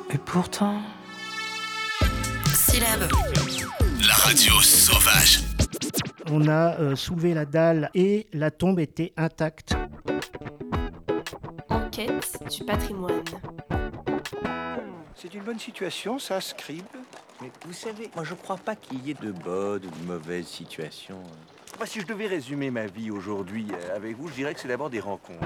Et pourtant... Syllabe. La radio sauvage. On a soulevé la dalle et la tombe était intacte. Enquête du patrimoine. C'est une bonne situation, ça, Scribe. Mais vous savez, moi je crois pas qu'il y ait de bonnes ou de mauvaises situations. Moi, si je devais résumer ma vie aujourd'hui avec vous, je dirais que c'est d'abord des rencontres.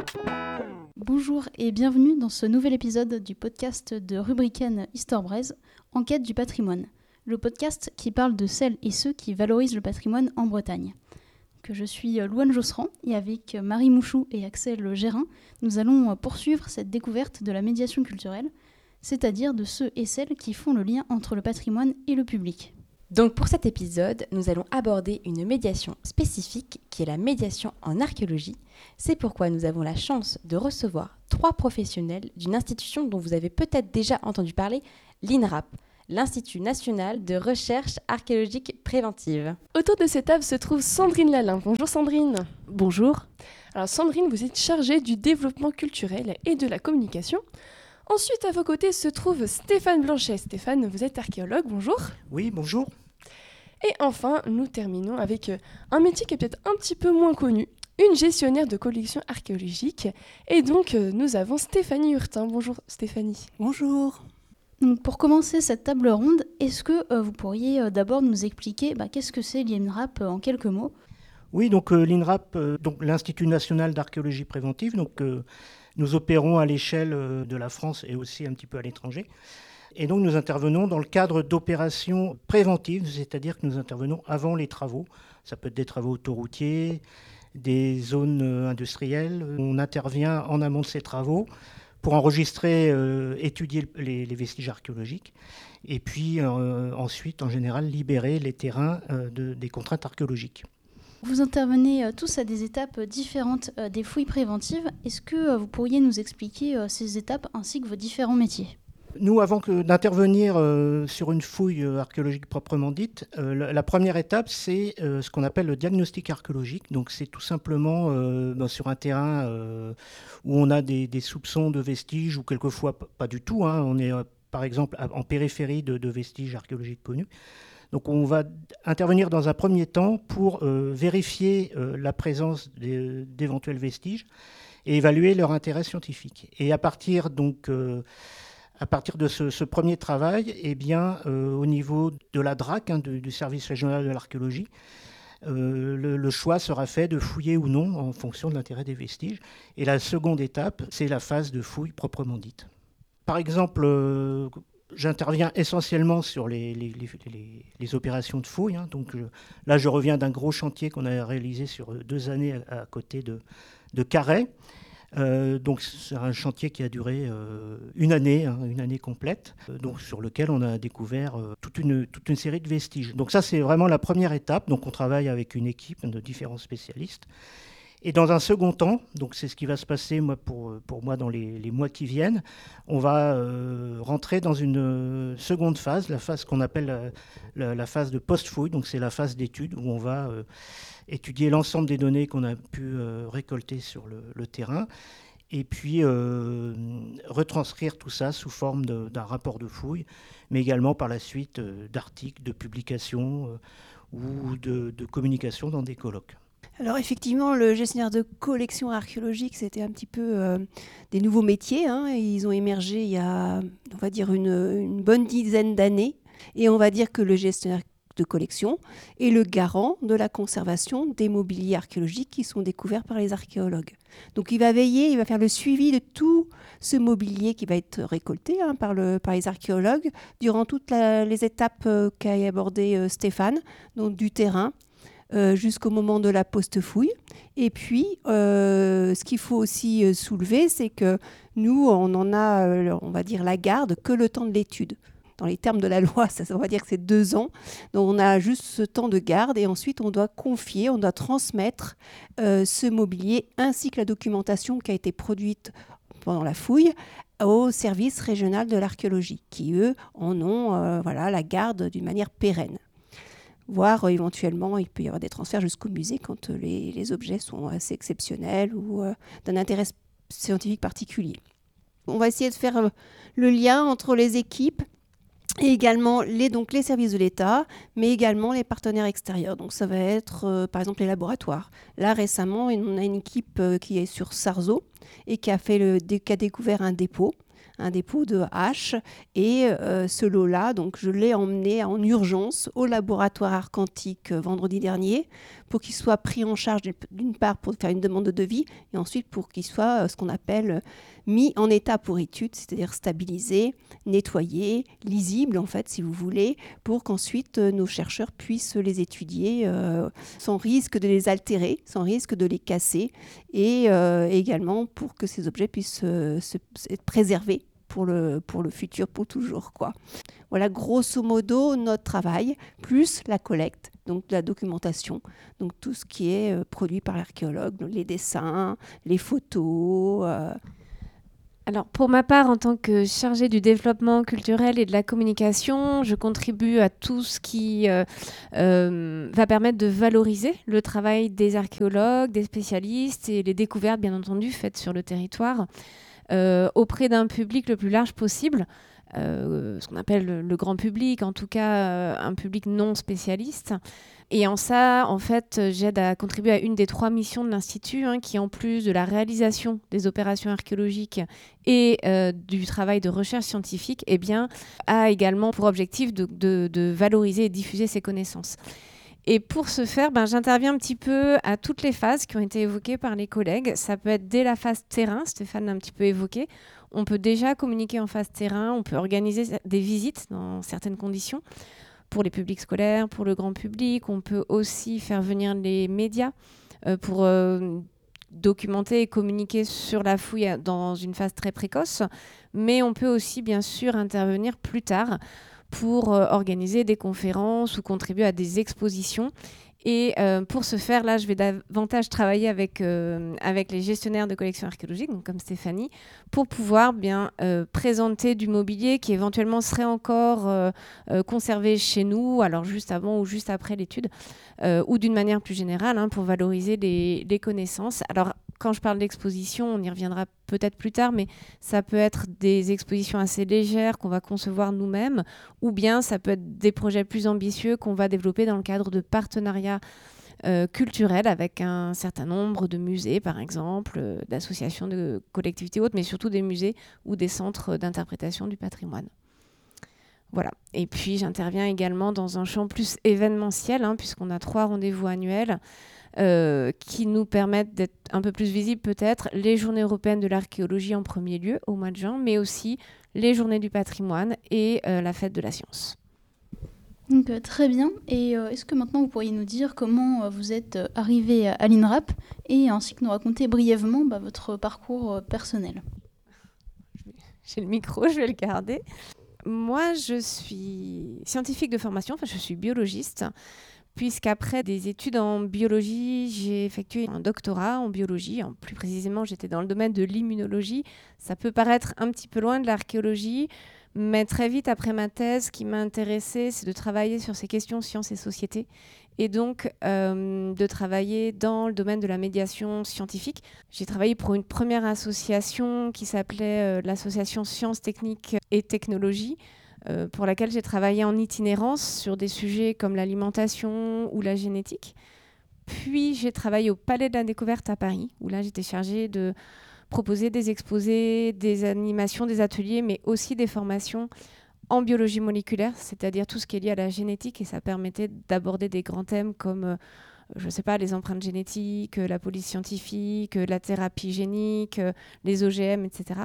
Bonjour et bienvenue dans ce nouvel épisode du podcast de Rubricaine Histoire Braise, Enquête du patrimoine, le podcast qui parle de celles et ceux qui valorisent le patrimoine en Bretagne. Je suis Louane Josserand et avec Marie Mouchou et Axel Gérin, nous allons poursuivre cette découverte de la médiation culturelle, c'est-à-dire de ceux et celles qui font le lien entre le patrimoine et le public. Donc pour cet épisode, nous allons aborder une médiation spécifique qui est la médiation en archéologie. C'est pourquoi nous avons la chance de recevoir 3 professionnels d'une institution dont vous avez peut-être déjà entendu parler, l'INRAP, l'Institut national de recherche archéologique préventive. Autour de cette table se trouve Sandrine Lalin. Bonjour Sandrine. Bonjour. Alors Sandrine, vous êtes chargée du développement culturel et de la communication. Ensuite, à vos côtés se trouve Stéphane Blanchet. Stéphane, vous êtes archéologue, bonjour. Oui, bonjour. Et enfin, nous terminons avec un métier qui est peut-être un petit peu moins connu, une gestionnaire de collection archéologique. Et donc, nous avons Stéphanie Hurtin. Bonjour Stéphanie. Bonjour. Donc, pour commencer cette table ronde, est-ce que vous pourriez d'abord nous expliquer qu'est-ce que c'est l'INRAP en quelques mots ? Oui, donc l'INRAP, donc l'Institut national d'archéologie préventive, donc nous opérons à l'échelle de la France et aussi un petit peu à l'étranger. Et donc nous intervenons dans le cadre d'opérations préventives, c'est-à-dire que nous intervenons avant les travaux. Ça peut être des travaux autoroutiers, des zones industrielles. On intervient en amont de ces travaux pour enregistrer, étudier les vestiges archéologiques et puis ensuite, en général, libérer les terrains des contraintes archéologiques. Vous intervenez tous à des étapes différentes des fouilles préventives. Est-ce que vous pourriez nous expliquer ces étapes ainsi que vos différents métiers ? Nous, avant d'intervenir sur une fouille archéologique proprement dite, la première étape, c'est ce qu'on appelle le diagnostic archéologique. Donc, c'est tout simplement sur un terrain où on a des soupçons de vestiges, ou quelquefois pas du tout. On est, par exemple, en périphérie de vestiges archéologiques connus. Donc on va intervenir dans un premier temps pour vérifier la présence d'éventuels vestiges et évaluer leur intérêt scientifique. Et à partir de ce premier travail, au niveau de la DRAC, du service régional de l'archéologie, le choix sera fait de fouiller ou non en fonction de l'intérêt des vestiges. Et la seconde étape, c'est la phase de fouille proprement dite. Par exemple, j'interviens essentiellement sur les opérations de fouille. Donc là, je reviens d'un gros chantier qu'on a réalisé sur 2 années à côté de Carhaix. Donc c'est un chantier qui a duré une année complète, donc sur lequel on a découvert toute une série de vestiges. Donc ça, c'est vraiment la première étape. Donc on travaille avec une équipe de différents spécialistes. Et dans un second temps, donc c'est ce qui va se passer pour moi dans les mois qui viennent, on va rentrer dans une seconde phase, la phase qu'on appelle la phase de post-fouille, donc c'est la phase d'étude où on va étudier l'ensemble des données qu'on a pu récolter sur le terrain et puis retranscrire tout ça sous forme d'un rapport de fouille, mais également par la suite d'articles, de publications ou de communications dans des colloques. Alors effectivement, le gestionnaire de collection archéologique, c'était un petit peu des nouveaux métiers. Ils ont émergé il y a, on va dire, une bonne dizaine d'années. Et on va dire que le gestionnaire de collection est le garant de la conservation des mobiliers archéologiques qui sont découverts par les archéologues. Donc il va veiller, il va faire le suivi de tout ce mobilier qui va être récolté par les archéologues durant toutes les étapes qu'a abordé Stéphane, donc du terrain, jusqu'au moment de la post-fouille. Et puis, ce qu'il faut aussi soulever, c'est que nous, on en a, on va dire, la garde que le temps de l'étude. Dans les termes de la loi, on va dire que c'est 2 ans. Donc, on a juste ce temps de garde et ensuite, on doit confier, on doit transmettre ce mobilier ainsi que la documentation qui a été produite pendant la fouille au service régional de l'archéologie, qui, eux, en ont la garde d'une manière pérenne. Voire éventuellement, il peut y avoir des transferts jusqu'au musée quand les objets sont assez exceptionnels ou d'un intérêt scientifique particulier. On va essayer de faire le lien entre les équipes et également les services de l'État, mais également les partenaires extérieurs. Donc ça va être par exemple les laboratoires. Là récemment, on a une équipe qui est sur Sarzeau et qui a découvert un dépôt de hache, et ce lot-là, donc je l'ai emmené en urgence au laboratoire Arcantique vendredi dernier pour qu'il soit pris en charge d'une part pour faire une demande de devis et ensuite pour qu'il soit ce qu'on appelle mis en état pour étude, c'est-à-dire stabilisé, nettoyé, lisible en fait si vous voulez, pour qu'ensuite nos chercheurs puissent les étudier sans risque de les altérer, sans risque de les casser, et également pour que ces objets puissent être préservés pour le futur, pour toujours, quoi. Voilà grosso modo notre travail, plus la collecte, donc la documentation, donc tout ce qui est produit par l'archéologue, donc les dessins, les photos. Alors, pour ma part, en tant que chargée du développement culturel et de la communication, je contribue à tout ce qui va permettre de valoriser le travail des archéologues, des spécialistes et les découvertes, bien entendu, faites sur le territoire auprès d'un public le plus large possible, ce qu'on appelle le grand public, en tout cas un public non spécialiste. Et en ça, en fait, j'aide à contribuer à une des 3 missions de l'Institut, qui, en plus de la réalisation des opérations archéologiques et du travail de recherche scientifique, a également pour objectif de valoriser et diffuser ces connaissances. Et pour ce faire, j'interviens un petit peu à toutes les phases qui ont été évoquées par les collègues. Ça peut être dès la phase terrain, Stéphane l'a un petit peu évoqué. On peut déjà communiquer en phase terrain, on peut organiser des visites dans certaines conditions pour les publics scolaires, pour le grand public. On peut aussi faire venir les médias pour documenter et communiquer sur la fouille dans une phase très précoce. Mais on peut aussi, bien sûr, intervenir plus tard pour organiser des conférences ou contribuer à des expositions. Et pour ce faire, là, je vais davantage travailler avec les gestionnaires de collections archéologiques, donc comme Stéphanie, pour pouvoir présenter du mobilier qui éventuellement serait encore conservé chez nous, alors juste avant ou juste après l'étude, ou d'une manière plus générale, pour valoriser les connaissances. Alors, quand je parle d'exposition, on y reviendra peut-être plus tard, mais ça peut être des expositions assez légères qu'on va concevoir nous-mêmes, ou bien ça peut être des projets plus ambitieux qu'on va développer dans le cadre de partenariats culturels avec un certain nombre de musées, par exemple, d'associations de collectivités autres, mais surtout des musées ou des centres d'interprétation du patrimoine. Voilà. Et puis, j'interviens également dans un champ plus événementiel, puisqu'on a 3 rendez-vous annuels qui nous permettent d'être un peu plus visibles peut-être, les journées européennes de l'archéologie en premier lieu au mois de juin, mais aussi les journées du patrimoine et la fête de la science. Donc, très bien. Et est-ce que maintenant vous pourriez nous dire comment vous êtes arrivé à l'INRAP et ainsi que nous raconter brièvement votre parcours personnel? J'ai le micro, je vais le garder. Moi, je suis scientifique de formation, je suis biologiste, puisqu'après des études en biologie, j'ai effectué un doctorat en biologie. Plus précisément, j'étais dans le domaine de l'immunologie. Ça peut paraître un petit peu loin de l'archéologie, mais très vite après ma thèse, ce qui m'a intéressée, c'est de travailler sur ces questions sciences et société, et donc de travailler dans le domaine de la médiation scientifique. J'ai travaillé pour une première association qui s'appelait l'association Sciences, Techniques et Technologies, pour laquelle j'ai travaillé en itinérance sur des sujets comme l'alimentation ou la génétique. Puis j'ai travaillé au Palais de la Découverte à Paris, où là j'étais chargée de proposer des exposés, des animations, des ateliers, mais aussi des formations en biologie moléculaire, c'est-à-dire tout ce qui est lié à la génétique, et ça permettait d'aborder des grands thèmes comme les empreintes génétiques, la police scientifique, la thérapie génique, les OGM, etc.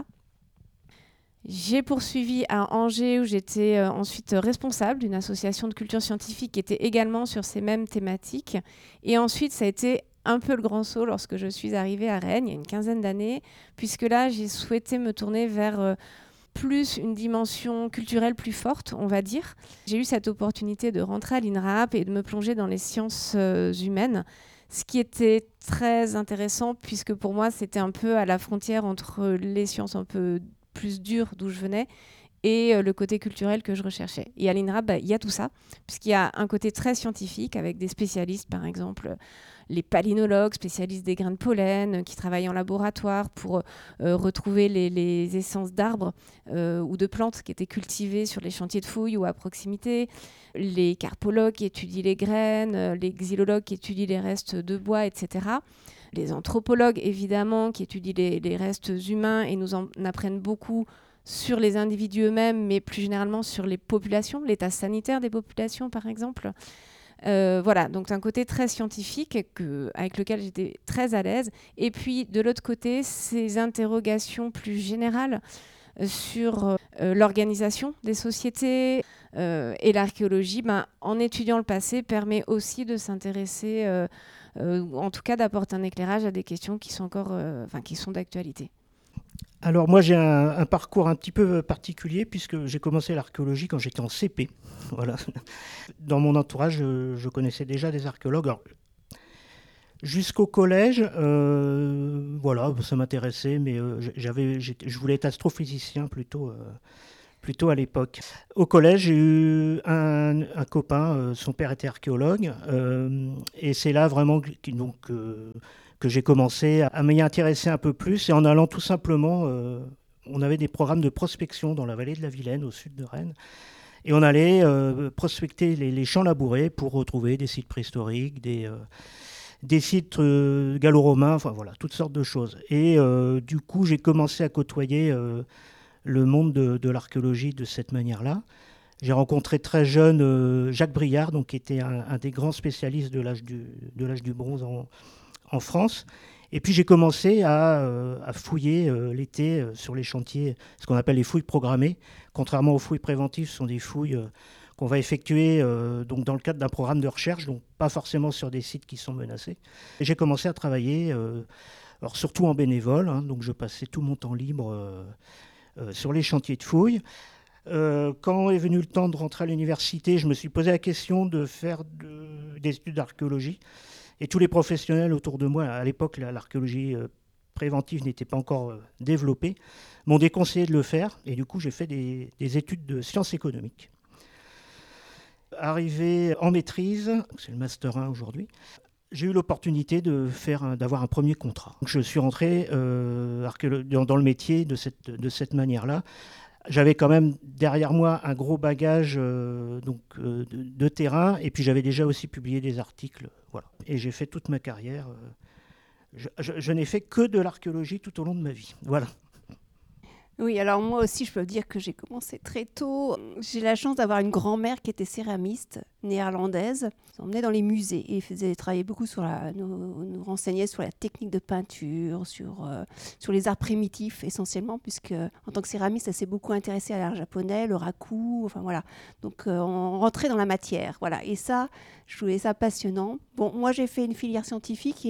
J'ai poursuivi à Angers, où j'étais ensuite responsable d'une association de culture scientifique qui était également sur ces mêmes thématiques. Et ensuite, ça a été un peu le grand saut lorsque je suis arrivée à Rennes, il y a une 15aine d'années, puisque là, j'ai souhaité me tourner vers plus une dimension culturelle plus forte, on va dire. J'ai eu cette opportunité de rentrer à l'INRAP et de me plonger dans les sciences humaines, ce qui était très intéressant, puisque pour moi, c'était un peu à la frontière entre les sciences un peu plus dures d'où je venais et le côté culturel que je recherchais. Et à l'INRAP, il y a tout ça, puisqu'il y a un côté très scientifique avec des spécialistes, par exemple les palynologues, spécialistes des grains de pollen, qui travaillent en laboratoire pour retrouver les essences d'arbres ou de plantes qui étaient cultivées sur les chantiers de fouilles ou à proximité, les carpologues qui étudient les graines, les xylologues qui étudient les restes de bois, etc. Les anthropologues, évidemment, qui étudient les restes humains et nous en apprennent beaucoup sur les individus eux-mêmes, mais plus généralement sur les populations, l'état sanitaire des populations, par exemple. Voilà, donc un côté très scientifique avec lequel j'étais très à l'aise. Et puis, de l'autre côté, ces interrogations plus générales sur l'organisation des sociétés et l'archéologie, en étudiant le passé, permet aussi de s'intéresser, en tout cas d'apporter un éclairage à des questions qui sont encore, qui sont d'actualité. Alors moi j'ai un parcours un petit peu particulier puisque j'ai commencé l'archéologie quand j'étais en CP. Voilà. Dans mon entourage, je connaissais déjà des archéologues. Alors, jusqu'au collège, voilà, ça m'intéressait, mais je voulais être astrophysicien plutôt à l'époque. Au collège, j'ai eu un copain, son père était archéologue, et c'est là vraiment que j'ai commencé à m'y intéresser un peu plus, et en allant tout simplement, on avait des programmes de prospection dans la vallée de la Vilaine, au sud de Rennes, et on allait prospecter les champs labourés pour retrouver des sites préhistoriques, des sites gallo-romains, enfin voilà, toutes sortes de choses. Et du coup, j'ai commencé à côtoyer le monde de l'archéologie de cette manière-là. J'ai rencontré très jeune Jacques Briard, donc, qui était un des grands spécialistes de l'âge du bronze en France. Et puis j'ai commencé à fouiller l'été sur les chantiers, ce qu'on appelle les fouilles programmées. Contrairement aux fouilles préventives, ce sont des fouilles qu'on va effectuer donc dans le cadre d'un programme de recherche, donc pas forcément sur des sites qui sont menacés. Et j'ai commencé à travailler, alors surtout en bénévole, donc je passais tout mon temps libre sur les chantiers de fouilles. Quand est venu le temps de rentrer à l'université, je me suis posé la question de faire des études d'archéologie. Et tous les professionnels autour de moi, à l'époque, l'archéologie préventive n'était pas encore développée, m'ont déconseillé de le faire. Et du coup, j'ai fait des études de sciences économiques. Arrivé en maîtrise, c'est le Master 1 aujourd'hui, j'ai eu l'opportunité d'avoir un premier contrat. Donc, je suis rentré dans le métier de cette manière-là. J'avais quand même derrière moi un gros bagage de terrain, et puis j'avais déjà aussi publié des articles. Voilà. Et j'ai fait toute ma carrière. Je n'ai fait que de l'archéologie tout au long de ma vie. Voilà. Oui, alors moi aussi, je peux dire que j'ai commencé très tôt. J'ai la chance d'avoir une grand-mère qui était céramiste, néerlandaise. On emmenait dans les musées et travaillait beaucoup nous renseignait sur la technique de peinture, sur les arts primitifs essentiellement, puisque en tant que céramiste, elle s'est beaucoup intéressée à l'art japonais, le raku, enfin voilà. Donc on rentrait dans la matière, voilà. Et ça, je trouvais ça passionnant. Bon, moi j'ai fait une filière scientifique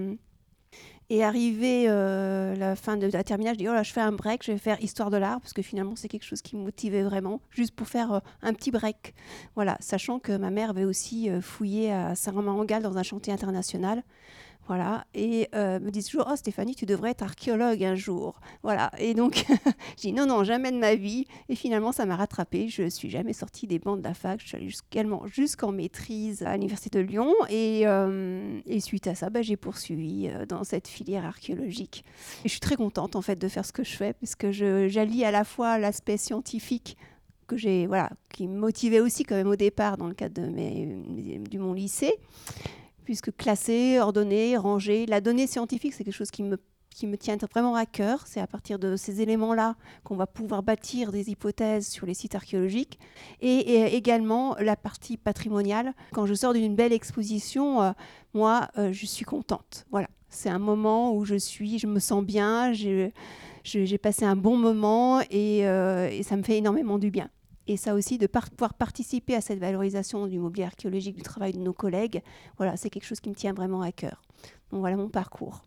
et arrivé la fin de la terminale, je dis, oh là, je fais un break, je vais faire histoire de l'art, parce que finalement, c'est quelque chose qui me motivait vraiment, juste pour faire un petit break. Voilà, sachant que ma mère avait aussi fouillé à Saint-Romain-en-Galles dans un chantier international. Voilà, et me disent toujours, oh Stéphanie, tu devrais être archéologue un jour. Voilà, et donc, je dis non, jamais de ma vie. Et finalement, ça m'a rattrapée. Je ne suis jamais sortie des bancs de la fac. Je suis allée jusqu'en maîtrise à l'Université de Lyon. Et suite à ça, j'ai poursuivi dans cette filière archéologique. Et je suis très contente, en fait, de faire ce que je fais, parce que j'allie à la fois l'aspect scientifique qui me motivait aussi quand même au départ dans le cadre de mon lycée, puisque classer, ordonner, ranger, la donnée scientifique, c'est quelque chose qui me tient vraiment à cœur. C'est à partir de ces éléments-là qu'on va pouvoir bâtir des hypothèses sur les sites archéologiques. Et également la partie patrimoniale. Quand je sors d'une belle exposition, je suis contente. Voilà, c'est un moment où je me sens bien, j'ai passé un bon moment et ça me fait énormément du bien. Et ça aussi, de pouvoir participer à cette valorisation du mobilier archéologique, du travail de nos collègues, voilà, c'est quelque chose qui me tient vraiment à cœur. Donc voilà mon parcours.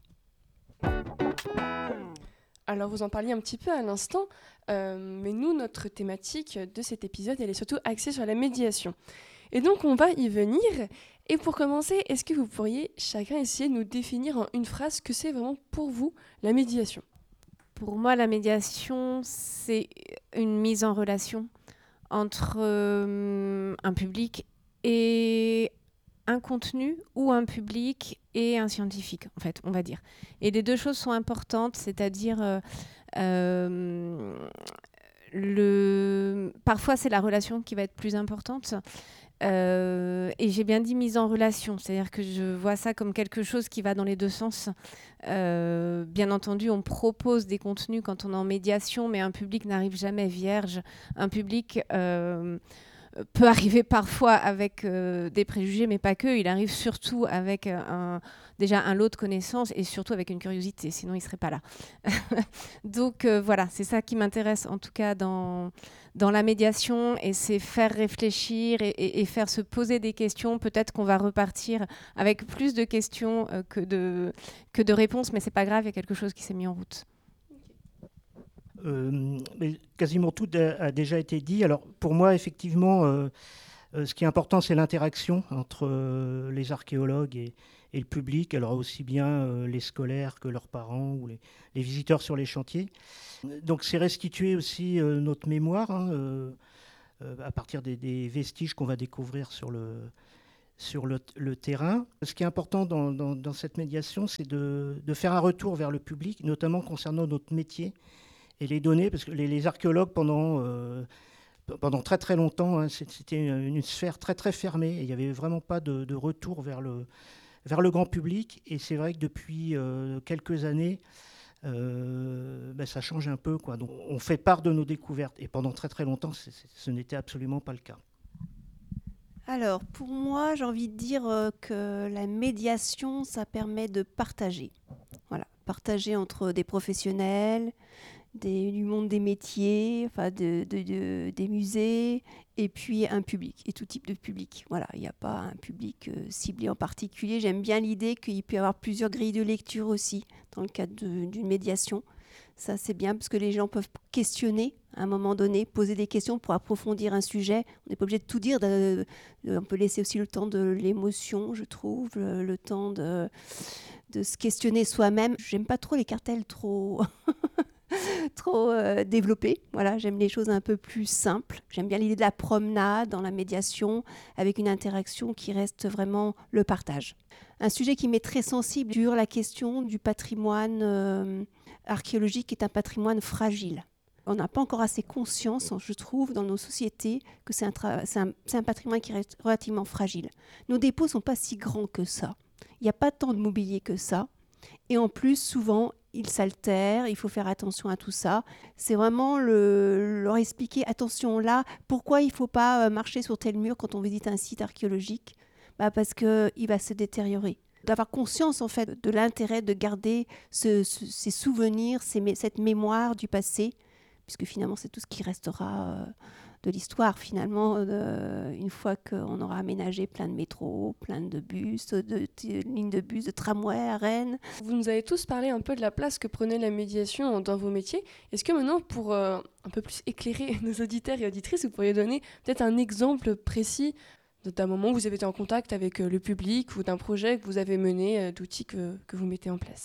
Alors vous en parliez un petit peu à l'instant, mais nous, notre thématique de cet épisode, elle est surtout axée sur la médiation. Et donc on va y venir. Et pour commencer, est-ce que vous pourriez chacun essayer de nous définir en une phrase ce que c'est vraiment pour vous la médiation ? Pour moi, la médiation, c'est une mise en relation entre un public et un contenu, ou un public et un scientifique, en fait, on va dire. Et les deux choses sont importantes, c'est-à-dire parfois c'est la relation qui va être plus importante. Et j'ai bien dit mise en relation, c'est-à-dire que je vois ça comme quelque chose qui va dans les deux sens. Bien entendu, on propose des contenus quand on est en médiation, mais un public n'arrive jamais vierge. Un public peut arriver parfois avec des préjugés, mais pas que. Il arrive surtout avec déjà un lot de connaissances et surtout avec une curiosité, sinon il ne serait pas là. Donc voilà, c'est ça qui m'intéresse en tout cas dans la médiation, et c'est faire réfléchir et faire se poser des questions. Peut-être qu'on va repartir avec plus de questions que de réponses, mais c'est pas grave, il y a quelque chose qui s'est mis en route. Mais quasiment tout a déjà été dit. Alors pour moi, effectivement, ce qui est important, c'est l'interaction entre les archéologues et le public, alors aussi bien les scolaires que leurs parents ou les visiteurs sur les chantiers. Donc c'est restituer aussi notre mémoire à partir des vestiges qu'on va découvrir sur le terrain. Ce qui est important dans cette médiation, c'est de faire un retour vers le public, notamment concernant notre métier et les données, parce que les archéologues, pendant très très longtemps, c'était une sphère très très fermée, et il n'y avait vraiment pas de retour vers le grand public. Et c'est vrai que depuis quelques années, ça change un peu, quoi. Donc, on fait part de nos découvertes, et pendant très très longtemps, ce n'était absolument pas le cas. Alors, pour moi, j'ai envie de dire que la médiation, ça permet de partager. Voilà, partager entre des professionnels, du monde des métiers, enfin des musées, et puis un public, et tout type de public. Voilà, il n'y a pas un public ciblé en particulier. J'aime bien l'idée qu'il peut y avoir plusieurs grilles de lecture aussi, dans le cadre d'une médiation. Ça, c'est bien, parce que les gens peuvent questionner à un moment donné, poser des questions pour approfondir un sujet. On n'est pas obligé de tout dire. On peut laisser aussi le temps de l'émotion, je trouve, le temps de se questionner soi-même. J'aime pas trop les cartels trop... trop développé. Voilà, j'aime les choses un peu plus simples. J'aime bien l'idée de la promenade dans la médiation, avec une interaction qui reste vraiment le partage. Un sujet qui m'est très sensible sur la question du patrimoine archéologique, qui est un patrimoine fragile. On n'a pas encore assez conscience, je trouve, dans nos sociétés, que c'est un patrimoine qui reste relativement fragile. Nos dépôts ne sont pas si grands que ça. Il n'y a pas tant de mobilier que ça. Et en plus, souvent, ils s'altèrent, il faut faire attention à tout ça. C'est vraiment leur expliquer, attention là, pourquoi il ne faut pas marcher sur tel mur quand on visite un site archéologique ? Parce qu'il va se détériorer. D'avoir conscience en fait de l'intérêt de garder ces souvenirs, cette mémoire du passé, puisque finalement c'est tout ce qui restera de l'histoire finalement, une fois qu'on aura aménagé plein de métros, plein de bus, de lignes de bus, de tramway à Rennes. Vous nous avez tous parlé un peu de la place que prenait la médiation dans vos métiers. Est-ce que maintenant, pour un peu plus éclairer nos auditeurs et auditrices, vous pourriez donner peut-être un exemple précis d'un moment où vous avez été en contact avec le public ou d'un projet que vous avez mené, d'outils que vous mettez en place ?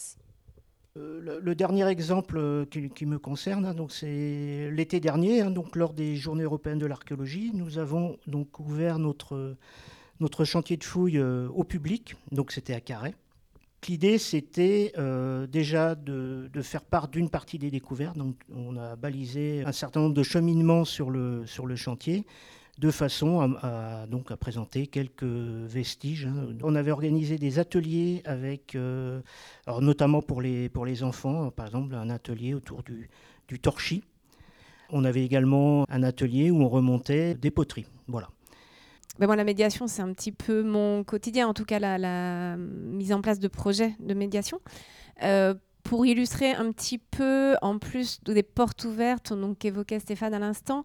Le dernier exemple qui me concerne, donc c'est l'été dernier, donc lors des Journées européennes de l'archéologie, nous avons donc ouvert notre chantier de fouilles au public, donc c'était à Carhaix. L'idée, c'était déjà de faire part d'une partie des découvertes. Donc, on a balisé un certain nombre de cheminements sur le chantier, de façon à présenter quelques vestiges. On avait organisé des ateliers avec, alors notamment pour les enfants, par exemple un atelier autour du torchis. On avait également un atelier où on remontait des poteries. Voilà. Ben moi, la médiation, c'est un petit peu mon quotidien, en tout cas la mise en place de projets de médiation. Pour illustrer un petit peu, en plus des portes ouvertes qu'évoquait Stéphane à l'instant,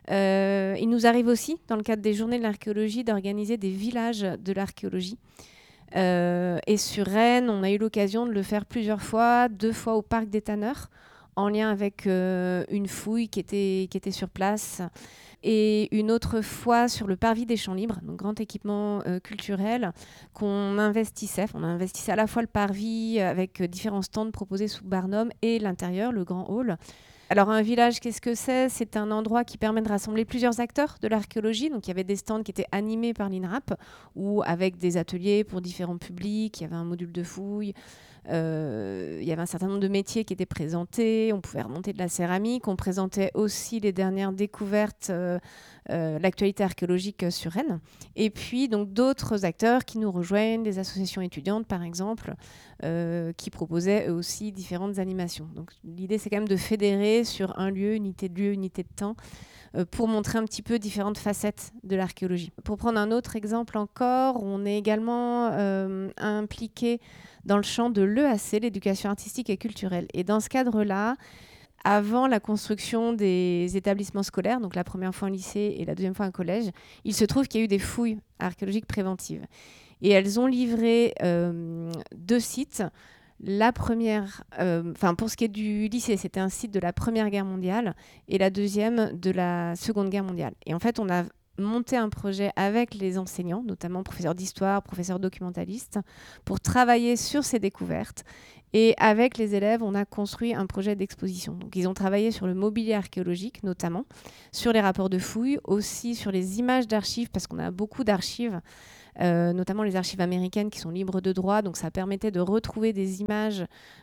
il nous arrive aussi, dans le cadre des Journées de l'archéologie, d'organiser des villages de l'archéologie. Et sur Rennes, on a eu l'occasion de le faire plusieurs fois, 2 fois au Parc des Tanneurs, en lien avec une fouille qui était sur place. Et une autre fois sur le parvis des Champs Libres, donc grand équipement culturel qu'on investissait. On investissait à la fois le parvis avec différents stands proposés sous Barnum et l'intérieur, le grand hall. Alors un village, qu'est-ce que c'est ? C'est un endroit qui permet de rassembler plusieurs acteurs de l'archéologie. Donc il y avait des stands qui étaient animés par l'INRAP ou avec des ateliers pour différents publics. Il y avait un module de fouille. Il y avait un certain nombre de métiers qui étaient présentés. On pouvait remonter de la céramique. On présentait aussi les dernières découvertes, l'actualité archéologique sur Rennes. Et puis donc d'autres acteurs qui nous rejoignent, des associations étudiantes par exemple, qui proposaient eux aussi différentes animations. Donc l'idée c'est quand même de fédérer sur un lieu, unité de temps, pour montrer un petit peu différentes facettes de l'archéologie. Pour prendre un autre exemple encore, on est également impliqué dans le champ de l'EAC, l'éducation artistique et culturelle. Et dans ce cadre-là, avant la construction des établissements scolaires, donc la première fois un lycée et la deuxième fois un collège, il se trouve qu'il y a eu des fouilles archéologiques préventives. Et elles ont livré 2 sites. La première, pour ce qui est du lycée, c'était un site de la Première Guerre mondiale et la deuxième de la Seconde Guerre mondiale. Et en fait, on a monté un projet avec les enseignants, notamment professeurs d'histoire, professeurs documentalistes, pour travailler sur ces découvertes. Et avec les élèves, on a construit un projet d'exposition. Donc, ils ont travaillé sur le mobilier archéologique, notamment, sur les rapports de fouilles, aussi sur les images d'archives, parce qu'on a beaucoup d'archives, notamment les archives américaines qui sont libres de droit. Donc, ça permettait de retrouver des images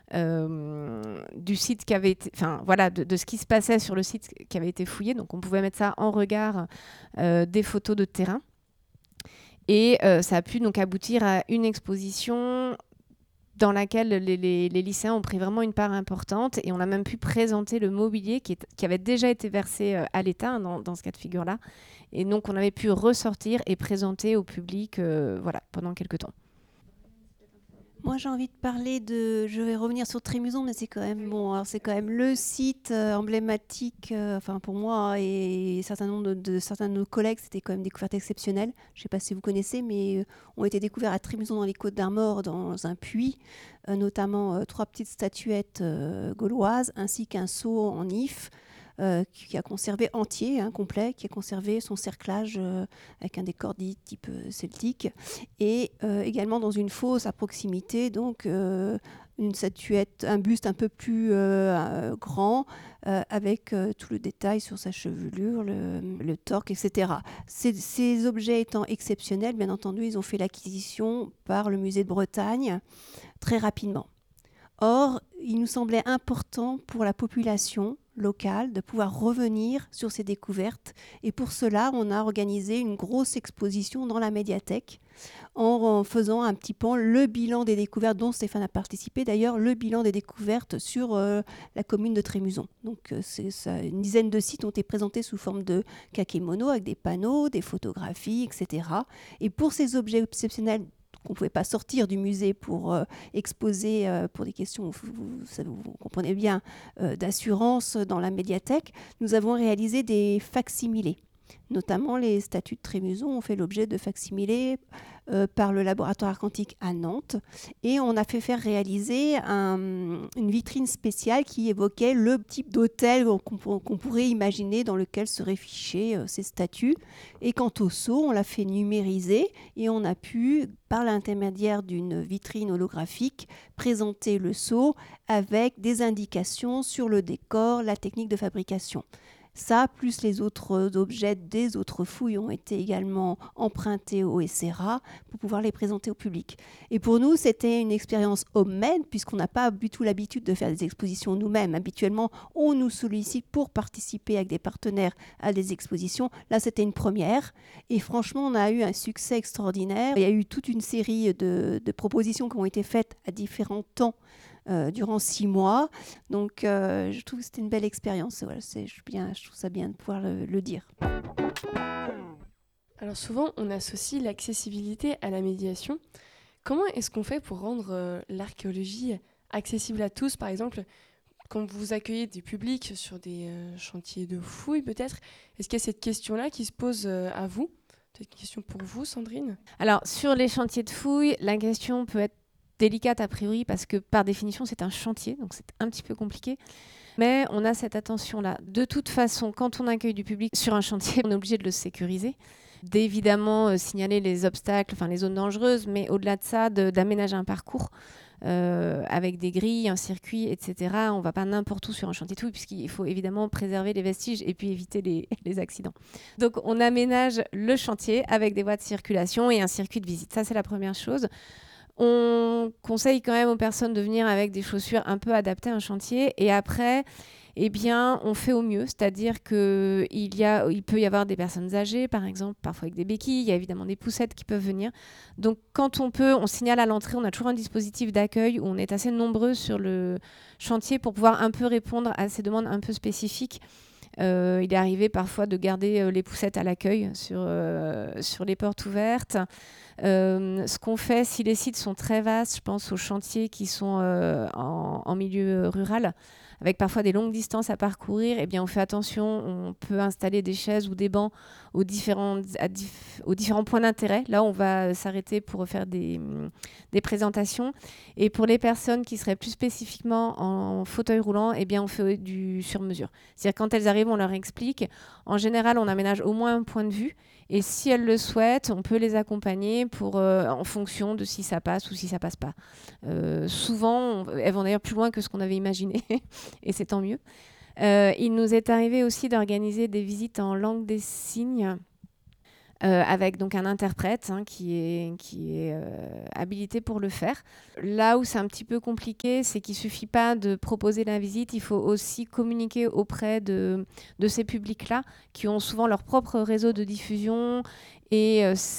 du site qui avait été, de ce qui se passait sur le site qui avait été fouillé. Donc, on pouvait mettre ça en regard des photos de terrain. Et ça a pu donc aboutir à une exposition dans laquelle les lycéens ont pris vraiment une part importante, et on a même pu présenter le mobilier qui avait déjà été versé à l'État dans ce cas de figure-là. Et donc, on avait pu ressortir et présenter au public pendant quelques temps. Moi, j'ai envie de parler je vais revenir sur Trémuson, mais c'est quand même c'est quand même le site emblématique, pour moi et certains de nos collègues, c'était quand même des découvertes exceptionnelles. Je ne sais pas si vous connaissez, mais ont été découverts à Trémuson dans les Côtes d'Armor, dans un puits, notamment 3 petites statuettes gauloises, ainsi qu'un sceau en if. Qui a conservé entier, complet, qui a conservé son cerclage avec un décor dit type celtique, et également dans une fosse à proximité, donc une statuette, un buste un peu plus grand, avec tout le détail sur sa chevelure, le torque, etc. Ces objets étant exceptionnels, bien entendu, ils ont fait l'acquisition par le musée de Bretagne très rapidement. Or, il nous semblait important pour la population locale de pouvoir revenir sur ces découvertes. Et pour cela, on a organisé une grosse exposition dans la médiathèque en faisant un petit peu le bilan des découvertes dont Stéphane a participé. D'ailleurs, le bilan des découvertes sur la commune de Trémuson. Donc, une dizaine de sites ont été présentés sous forme de kakémono avec des panneaux, des photographies, etc. Et pour ces objets exceptionnels qu'on ne pouvait pas sortir du musée pour exposer pour des questions, vous comprenez bien, d'assurance dans la médiathèque, nous avons réalisé des facsimilés. Notamment, les statues de Trémuson ont fait l'objet de facsimilés par le laboratoire argentique à Nantes. Et on a fait faire réaliser une vitrine spéciale qui évoquait le type d'hôtel qu'on pourrait imaginer dans lequel seraient fichées ces statues. Et quant au sceau, on l'a fait numériser et on a pu, par l'intermédiaire d'une vitrine holographique, présenter le sceau avec des indications sur le décor, la technique de fabrication. Ça, plus les autres objets des autres fouilles ont été également empruntés au SRA pour pouvoir les présenter au public. Et pour nous, c'était une expérience homemade, puisqu'on n'a pas du tout l'habitude de faire des expositions nous-mêmes. Habituellement, on nous sollicite pour participer avec des partenaires à des expositions. Là, c'était une première. Et franchement, on a eu un succès extraordinaire. Il y a eu toute une série de propositions qui ont été faites à différents temps durant 6 mois. Donc, je trouve que c'était une belle expérience. Voilà, je trouve ça bien de pouvoir le dire. Alors souvent, on associe l'accessibilité à la médiation. Comment est-ce qu'on fait pour rendre l'archéologie accessible à tous ? Par exemple, quand vous accueillez du public sur des chantiers de fouilles, peut-être, est-ce qu'il y a cette question-là qui se pose à vous ? Peut-être une question pour vous, Sandrine ? Alors, sur les chantiers de fouilles, la question peut être délicate a priori parce que par définition c'est un chantier, donc c'est un petit peu compliqué. Mais on a cette attention-là. De toute façon, quand on accueille du public sur un chantier, on est obligé de le sécuriser, d'évidemment signaler les obstacles, les zones dangereuses, mais au-delà de ça, d'aménager un parcours avec des grilles, un circuit, etc. On ne va pas n'importe où sur un chantier de fouille, puisqu'il faut évidemment préserver les vestiges et puis éviter les accidents. Donc on aménage le chantier avec des voies de circulation et un circuit de visite. Ça, c'est la première chose. On conseille quand même aux personnes de venir avec des chaussures un peu adaptées à un chantier. Et après, on fait au mieux. C'est-à-dire qu'il peut y avoir des personnes âgées, par exemple, parfois avec des béquilles. Il y a évidemment des poussettes qui peuvent venir. Donc, quand on peut, on signale à l'entrée. On a toujours un dispositif d'accueil où on est assez nombreux sur le chantier pour pouvoir un peu répondre à ces demandes un peu spécifiques. Il est arrivé parfois de garder les poussettes à l'accueil sur les portes ouvertes. Ce qu'on fait, si les sites sont très vastes, je pense aux chantiers qui sont en milieu rural, avec parfois des longues distances à parcourir, on fait attention, on peut installer des chaises ou des bancs aux différents points d'intérêt. Là, on va s'arrêter pour faire des présentations. Et pour les personnes qui seraient plus spécifiquement en fauteuil roulant, on fait du sur-mesure. C'est-à-dire quand elles arrivent, on leur explique. En général, on aménage au moins un point de vue. Et si elles le souhaitent, on peut les accompagner en fonction de si ça passe ou si ça passe pas. Souvent, elles vont d'ailleurs plus loin que ce qu'on avait imaginé, et c'est tant mieux. Il nous est arrivé aussi d'organiser des visites en langue des signes, avec donc un interprète qui est habilité pour le faire. Là où c'est un petit peu compliqué, c'est qu'il ne suffit pas de proposer la visite, il faut aussi communiquer auprès de ces publics-là qui ont souvent leur propre réseau de diffusion et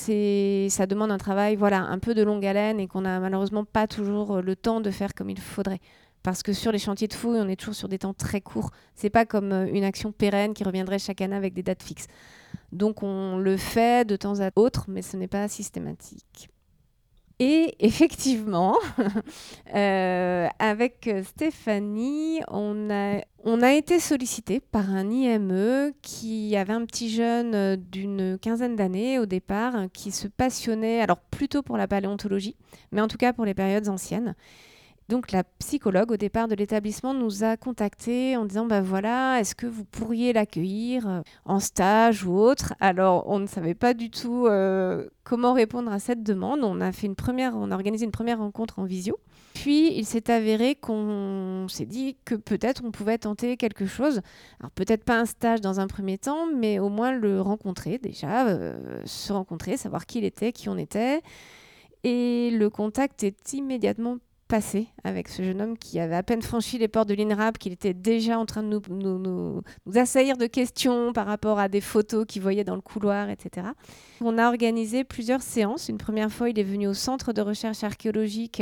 ça demande un travail un peu de longue haleine et qu'on n'a malheureusement pas toujours le temps de faire comme il faudrait. Parce que sur les chantiers de fouille, on est toujours sur des temps très courts. C'est pas comme une action pérenne qui reviendrait chaque année avec des dates fixes. Donc on le fait de temps à autre, mais ce n'est pas systématique. Et effectivement, avec Stéphanie, on a été sollicité par un IME qui avait un petit jeune d'une quinzaine d'années au départ, qui se passionnait, alors plutôt pour la paléontologie, mais en tout cas pour les périodes anciennes. Donc la psychologue au départ de l'établissement nous a contactés en disant est-ce que vous pourriez l'accueillir en stage ou autre. Alors on ne savait pas du tout comment répondre à cette demande. On a organisé une première rencontre en visio. Puis il s'est avéré qu'on s'est dit que peut-être on pouvait tenter quelque chose. Alors peut-être pas un stage dans un premier temps, mais au moins le rencontrer déjà, se rencontrer, savoir qui il était, qui on était. Et le contact est immédiatement passé avec ce jeune homme qui avait à peine franchi les portes de l'INRAP, qu'il était déjà en train de nous assaillir de questions par rapport à des photos qu'il voyait dans le couloir, etc. On a organisé plusieurs séances. Une première fois, il est venu au centre de recherche archéologique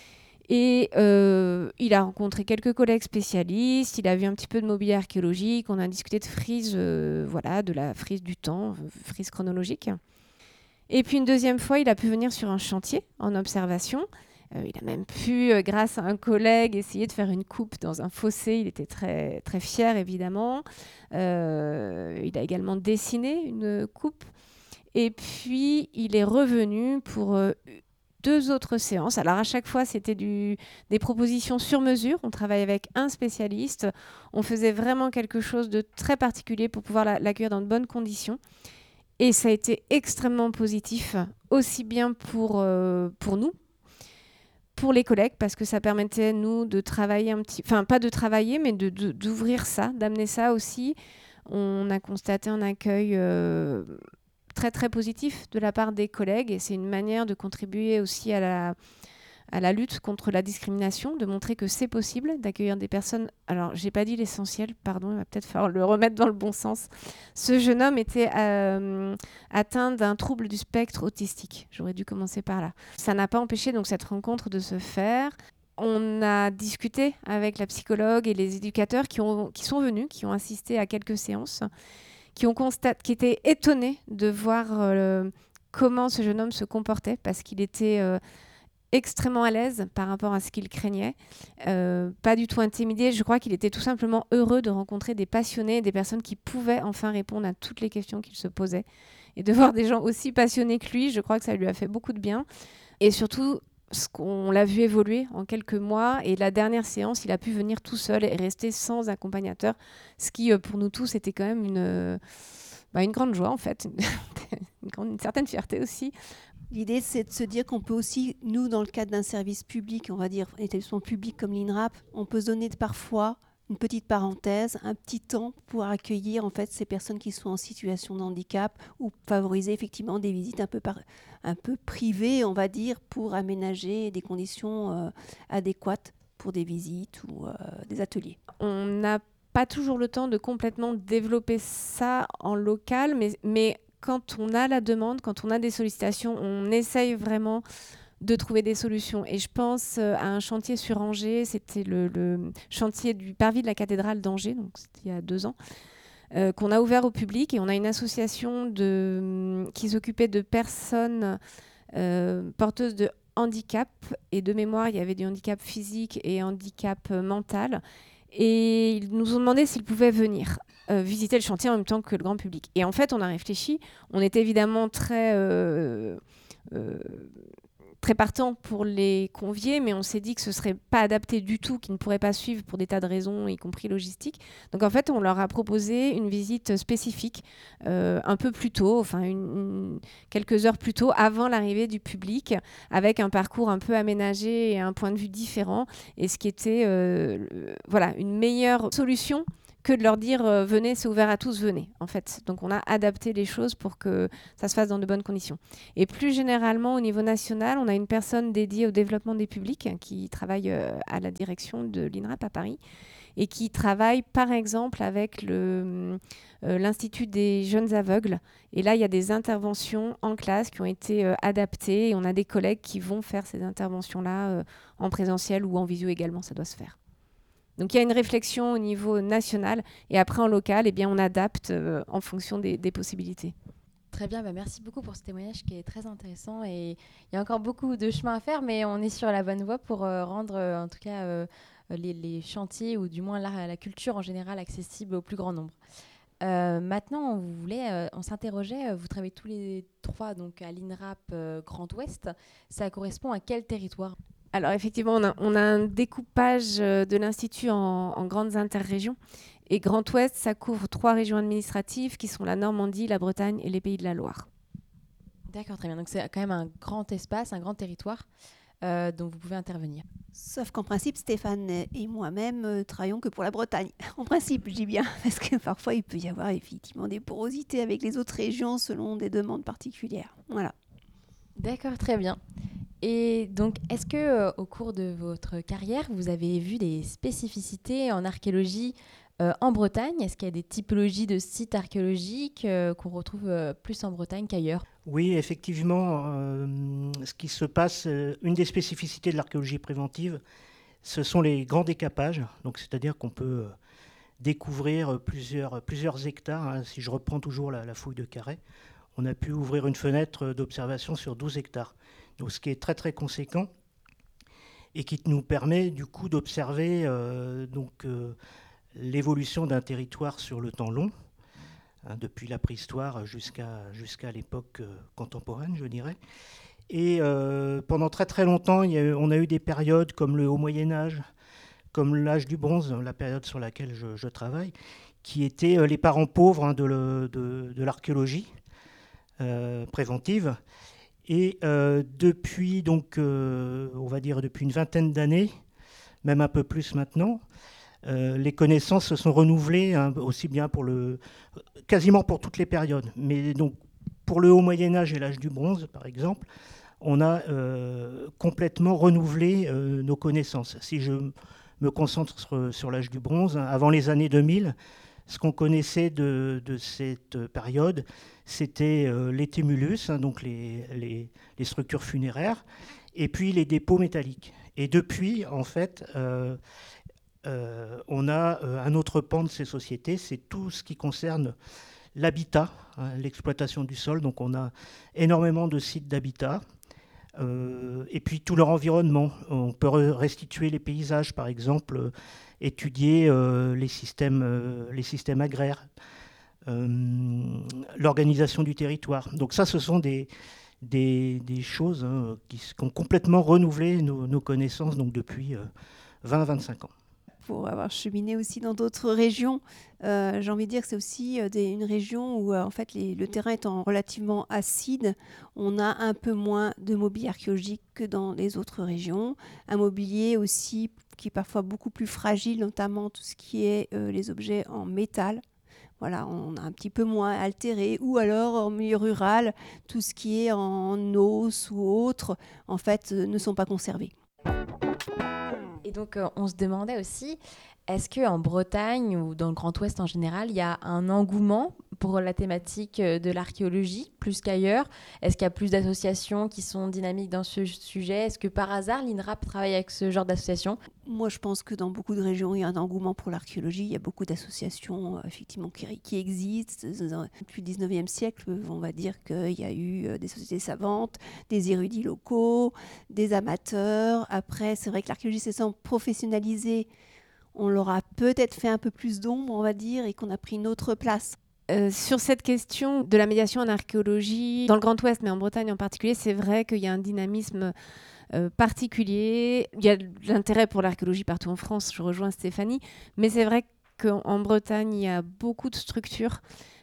et il a rencontré quelques collègues spécialistes, il a vu un petit peu de mobilier archéologique, on a discuté de frise, de la frise du temps, frise chronologique. Et puis une deuxième fois, il a pu venir sur un chantier en observation. Il a même pu, grâce à un collègue, essayer de faire une coupe dans un fossé. Il était très, très fier, évidemment. Il a également dessiné une coupe. Et puis, il est revenu pour 2 autres séances. Alors, à chaque fois, c'était des propositions sur mesure. On travaille avec un spécialiste. On faisait vraiment quelque chose de très particulier pour pouvoir l'accueillir dans de bonnes conditions. Et ça a été extrêmement positif, aussi bien pour nous, pour les collègues, parce que ça permettait, nous, de travailler pas de travailler, mais d'ouvrir ça, d'amener ça aussi. On a constaté un accueil très, très positif de la part des collègues, et c'est une manière de contribuer aussi à la lutte contre la discrimination, de montrer que c'est possible d'accueillir des personnes. Alors, j'ai pas dit l'essentiel, pardon, il va peut-être falloir le remettre dans le bon sens. Ce jeune homme était atteint d'un trouble du spectre autistique. J'aurais dû commencer par là. Ça n'a pas empêché donc cette rencontre de se faire. On a discuté avec la psychologue et les éducateurs qui sont venus, qui ont assisté à quelques séances, qui étaient étonnés de voir comment ce jeune homme se comportait, parce qu'il était extrêmement à l'aise par rapport à ce qu'il craignait, pas du tout intimidé. Je crois qu'il était tout simplement heureux de rencontrer des passionnés, des personnes qui pouvaient enfin répondre à toutes les questions qu'il se posait. Et de voir des gens aussi passionnés que lui, je crois que ça lui a fait beaucoup de bien. Et surtout, on l'a vu évoluer en quelques mois, et la dernière séance, il a pu venir tout seul et rester sans accompagnateur, ce qui, pour nous tous, était quand même une grande joie, en fait, une certaine fierté aussi. L'idée, c'est de se dire qu'on peut aussi, nous, dans le cadre d'un service public, on va dire un établissement public comme l'INRAP, on peut se donner parfois une petite parenthèse, un petit temps pour accueillir en fait ces personnes qui sont en situation de handicap, ou favoriser effectivement des visites un peu privées, on va dire, pour aménager des conditions adéquates pour des visites ou des ateliers. On n'a pas toujours le temps de complètement développer ça en local, mais quand on a la demande, quand on a des sollicitations, on essaye vraiment de trouver des solutions. Et je pense à un chantier sur Angers, c'était le chantier du parvis de la cathédrale d'Angers, donc c'était il y a 2 ans, qu'on a ouvert au public, et on a une association qui s'occupait de personnes porteuses de handicap, et de mémoire, il y avait du handicap physique et handicap mental. Et ils nous ont demandé s'ils pouvaient venir visiter le chantier en même temps que le grand public. Et en fait, on a réfléchi. On était évidemment très partant pour les convier, mais on s'est dit que ce ne serait pas adapté du tout, qu'ils ne pourraient pas suivre pour des tas de raisons, y compris logistiques. Donc en fait, on leur a proposé une visite spécifique un peu plus tôt, quelques heures plus tôt, avant l'arrivée du public, avec un parcours un peu aménagé et un point de vue différent, et ce qui était une meilleure solution que de leur dire venez, c'est ouvert à tous, venez, en fait. Donc on a adapté les choses pour que ça se fasse dans de bonnes conditions. Et plus généralement, au niveau national, on a une personne dédiée au développement des publics qui travaille à la direction de l'INRAP à Paris, et qui travaille par exemple avec l'Institut des jeunes aveugles. Et là, il y a des interventions en classe qui ont été adaptées, et on a des collègues qui vont faire ces interventions-là en présentiel ou en visio également, ça doit se faire. Donc il y a une réflexion au niveau national, et après en local, on adapte en fonction des possibilités. Très bien, merci beaucoup pour ce témoignage qui est très intéressant, et il y a encore beaucoup de chemin à faire, mais on est sur la bonne voie pour rendre en tout cas les chantiers, ou du moins la culture en général, accessible au plus grand nombre. Maintenant, on s'interrogeait, vous travaillez tous les 3 donc à l'INRAP Grand Ouest, ça correspond à quel territoire ? Alors effectivement, on a un découpage de l'Institut en grandes interrégions. Et Grand Ouest, ça couvre 3 régions administratives qui sont la Normandie, la Bretagne et les Pays de la Loire. D'accord, très bien. Donc c'est quand même un grand espace, un grand territoire dont vous pouvez intervenir. Sauf qu'en principe, Stéphane et moi-même travaillons que pour la Bretagne. En principe, je dis bien, parce que parfois il peut y avoir effectivement des porosités avec les autres régions selon des demandes particulières. Voilà. D'accord, très bien. Et donc, est-ce que au cours de votre carrière, vous avez vu des spécificités en archéologie en Bretagne ? Est-ce qu'il y a des typologies de sites archéologiques qu'on retrouve plus en Bretagne qu'ailleurs ? Oui, effectivement, ce qui se passe, une des spécificités de l'archéologie préventive, ce sont les grands décapages. Donc, c'est-à-dire qu'on peut découvrir plusieurs hectares. Hein. Si je reprends toujours la fouille de Carhaix, on a pu ouvrir une fenêtre d'observation sur 12 hectares. Donc, ce qui est très très conséquent, et qui nous permet du coup d'observer l'évolution d'un territoire sur le temps long, hein, depuis la préhistoire jusqu'à l'époque contemporaine, je dirais. Et pendant très très longtemps, on a eu des périodes comme le Haut Moyen-Âge, comme l'âge du bronze, la période sur laquelle je travaille, qui étaient les parents pauvres de l'archéologie préventive. Et depuis, on va dire depuis une vingtaine d'années, même un peu plus maintenant, les connaissances se sont renouvelées, hein, aussi bien quasiment pour toutes les périodes. Mais donc, pour le Haut Moyen-Âge et l'âge du bronze, par exemple, on a complètement renouvelé nos connaissances. Si je me concentre sur l'âge du bronze, hein, avant les années 2000, ce qu'on connaissait de cette période, c'était les tumulus, hein, donc les structures funéraires, et puis les dépôts métalliques. Et depuis, en fait, on a un autre pan de ces sociétés, c'est tout ce qui concerne l'habitat, hein, l'exploitation du sol. Donc on a énormément de sites d'habitat, et puis tout leur environnement. On peut restituer les paysages, par exemple, étudier les systèmes agraires, l'organisation du territoire. Donc ça, ce sont des des choses qui ont complètement renouvelé nos connaissances donc depuis 20-25 ans. Pour avoir cheminé aussi dans d'autres régions, j'ai envie de dire que c'est aussi une région où en fait le terrain étant relativement acide, on a un peu moins de mobilier archéologique que dans les autres régions. Un mobilier aussi qui est parfois beaucoup plus fragile, notamment tout ce qui est les objets en métal. Voilà, on a un petit peu moins altéré, ou alors en milieu rural, tout ce qui est en os ou autre, en fait, ne sont pas conservés. Et donc, on se demandait aussi, est-ce qu'en Bretagne ou dans le Grand Ouest en général, il y a un engouement pour la thématique de l'archéologie plus qu'ailleurs ? Est-ce qu'il y a plus d'associations qui sont dynamiques dans ce sujet ? Est-ce que par hasard, l'INRAP travaille avec ce genre d'association ? Moi, je pense que dans beaucoup de régions, il y a un engouement pour l'archéologie. Il y a beaucoup d'associations effectivement qui existent. Depuis le 19e siècle, on va dire qu'il y a eu des sociétés savantes, des érudits locaux, des amateurs. Après, c'est vrai que l'archéologie s'est professionnalisée. On leur a peut-être fait un peu plus d'ombre, on va dire, et qu'on a pris une autre place. Sur cette question de la médiation en archéologie, dans le Grand Ouest, mais en Bretagne en particulier, c'est vrai qu'il y a un dynamisme particulier. Il y a de l'intérêt pour l'archéologie partout en France, je rejoins Stéphanie, mais c'est vrai qu'en Bretagne, il y a beaucoup de structures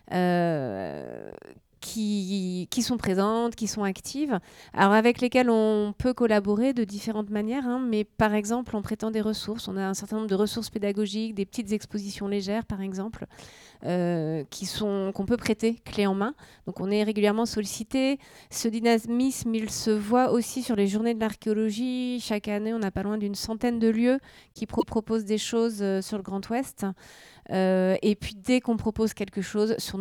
qui sont présentes, qui sont actives, alors avec lesquelles on peut collaborer de différentes manières, mais par exemple, on prétend des ressources. On a un certain nombre de ressources pédagogiques, des petites expositions légères, par exemple, qu'on peut prêter clé en main. Donc, on est régulièrement sollicité. Ce dynamisme, il se voit aussi sur les journées de l'archéologie. Chaque année, on a pas loin d'une centaine de lieux qui proposent des choses sur le Grand Ouest. Et puis, dès qu'on propose quelque chose sur